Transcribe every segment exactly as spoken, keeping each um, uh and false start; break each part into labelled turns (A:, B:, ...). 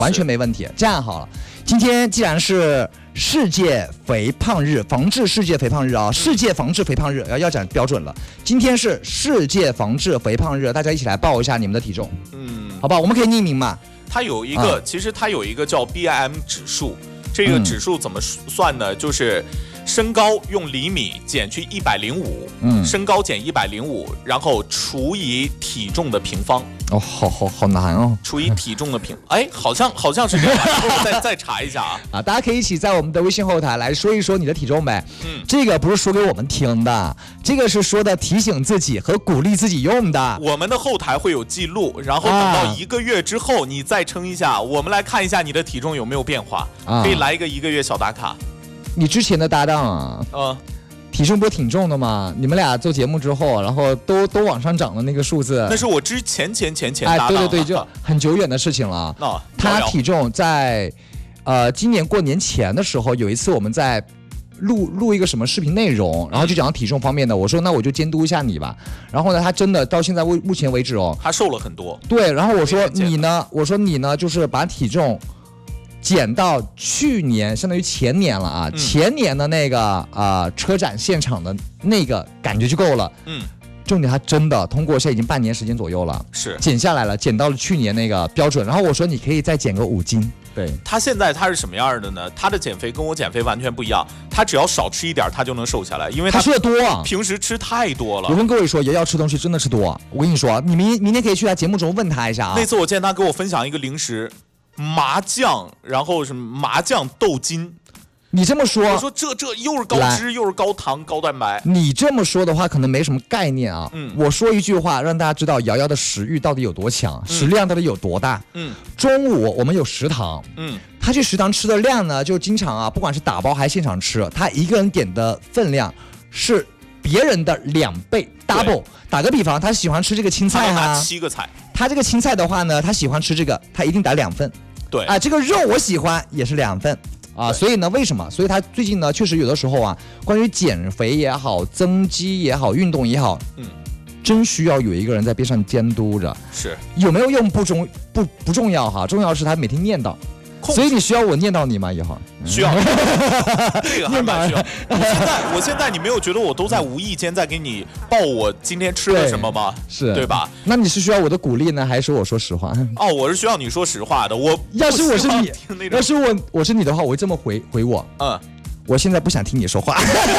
A: 完全没问题。这样好了，今天既然是世界肥胖日，防治世界肥胖日啊，世界防治肥胖日要要讲标准了。今天是世界防治肥胖日，大家一起来报一下你们的体重，嗯，好吧，我们可以匿名嘛。
B: 它有一个，啊、其实它有一个叫 B I M 指数，这个指数怎么算呢？嗯、就是身高用厘米减去一百零五，嗯，身高减一百零五，然后除以体重的平方。
A: 哦，好好好难哦！
B: 除以体重的平，哎，好像好像是这样，我再再查一下啊！
A: 啊，大家可以一起在我们的微信后台来说一说你的体重呗。嗯，这个不是说给我们听的，这个是说的提醒自己和鼓励自己用的。
B: 我们的后台会有记录，然后等到一个月之后，你再称一下，我们来看一下你的体重有没有变化，啊、可以来一个一个月小打卡。
A: 你之前的搭档啊，嗯。体重不是挺重的吗？你们俩做节目之后，然后都都往上涨的那个数字，
B: 那是我之前前前前搭档、
A: 哎，对对对，就很久远的事情了。哦、他体重在，呃，今年过年前的时候，有一次我们在录录一个什么视频内容，然后就讲到体重方面的，我说那我就监督一下你吧。然后呢，他真的到现在为目前为止哦，
B: 他瘦了很多。
A: 对，然后我说你呢，我说你呢，就是把体重减到去年，相当于前年了啊！嗯、前年的那个啊、呃、车展现场的那个感觉就够了。嗯，重点他真的通过现在已经半年时间左右了，
B: 是
A: 减下来了，减到了去年那个标准。然后我说你可以再减个五斤。对，
B: 他现在他是什么样的呢？他的减肥跟我减肥完全不一样，他只要少吃一点，他就能瘦下来，因为他
A: 吃的多啊，
B: 平时吃太多了。
A: 我跟各位说，爷要吃东西真的吃多。我跟你说，你明明天可以去他节目中问他一下啊。
B: 那次我见他给我分享一个零食。麻酱，然后什么麻酱豆筋，
A: 你这么说，
B: 我说这这又是高脂又是高糖高蛋白。
A: 你这么说的话，可能没什么概念啊。嗯，我说一句话，让大家知道瑶瑶的食欲到底有多强，嗯、食量到底有多大。嗯，中午我们有食堂，嗯，他去食堂吃的量呢，就经常啊，不管是打包还是现场吃，他一个人点的分量是别人的两倍 double。打个比方，他喜欢吃这个青菜啊，
B: 他拿七个菜。
A: 他这个青菜的话呢，他喜欢吃这个，他一定打两份。
B: 对
A: 啊，这个肉我喜欢也是两份啊，所以呢，为什么？所以他最近呢，确实有的时候啊，关于减肥也好、增肌也好、运动也好，嗯，真需要有一个人在边上监督着。
B: 是
A: 有没有用不重不不重要哈，重要是他每天念叨。所以你需要我念叨你吗？以后
B: 需要，这个还蛮需要。我现在，我现在你没有觉得我都在无意间在给你报我今天吃了什么吗？
A: 是，
B: 对吧？
A: 那你是需要我的鼓励呢，还是我说实话？
B: 哦，我是需要你说实话的。我
A: 要是我是你，要是我我是你的话，我会这么回回我。嗯，我现在不想听你说话。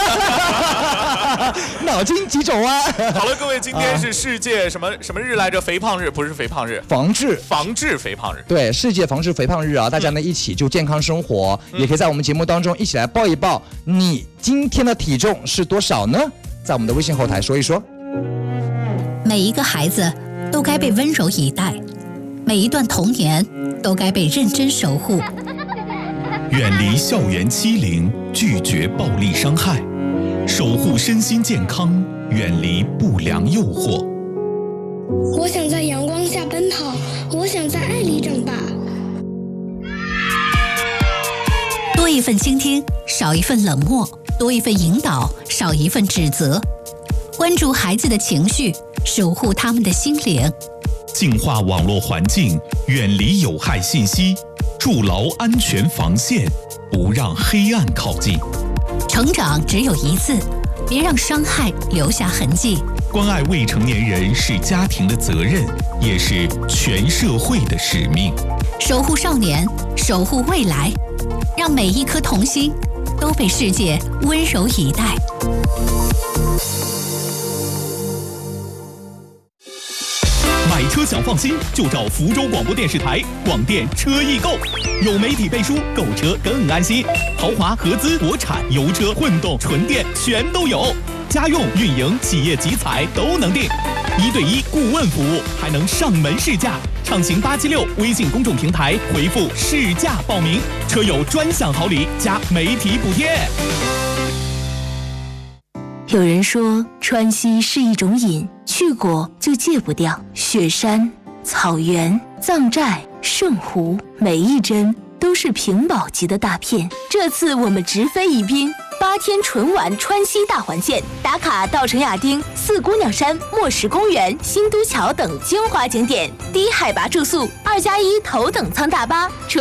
A: 脑筋急转弯。
B: 好了，各位，今天是世界什么什么日来着？肥胖日不是肥胖日，
A: 防治
B: 防治肥胖日。
A: 对，世界防治肥胖日啊！大家呢一起就健康生活，嗯、也可以在我们节目当中一起来报一报你今天的体重是多少呢？在我们的微信后台说一说。
C: 每一个孩子都该被温柔以待，每一段童年都该被认真守护。
D: 远离校园欺凌，拒绝暴力伤害。守护身心健康，远离不良诱惑。
E: 我想在阳光下奔跑，我想在爱里长大。
C: 多一份倾听，少一份冷漠；多一份引导，少一份指责。关注孩子的情绪，守护他们的心灵。
D: 净化网络环境，远离有害信息，筑牢安全防线，不让黑暗靠近。
C: 成长只有一次，别让伤害留下痕迹。
D: 关爱未成年人是家庭的责任，也是全社会的使命。
C: 守护少年，守护未来，让每一颗童心都被世界温柔以待。
D: 买车想放心，就找福州广播电视台广电车易购，有媒体背书，购车更安心。豪华、合资、国产、油车、混动、纯电全都有，家用、运营、企业集采都能定，一对一顾问服务，还能上门试驾。畅行八七六微信公众平台回复试驾报名，车友专享好礼加媒体补贴。
F: 有人说川西是一种瘾，去过就戒不掉。雪山、草原、藏寨、圣湖，每一帧都是屏保级的大片。这次我们直飞宜宾， 八天纯玩川西大环线，打卡稻城亚丁、四姑娘山、墨石公园、新都桥等精华景点，低海拔住宿，二加一头等舱大巴。